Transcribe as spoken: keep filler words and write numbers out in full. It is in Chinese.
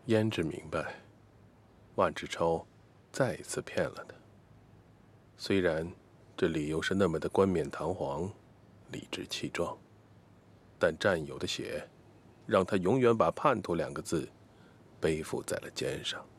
胭脂明白，万志超再一次骗了他。虽然这理由是那么的冠冕堂皇、理直气壮，但战友的血让他永远把叛徒两个字背负在了肩上。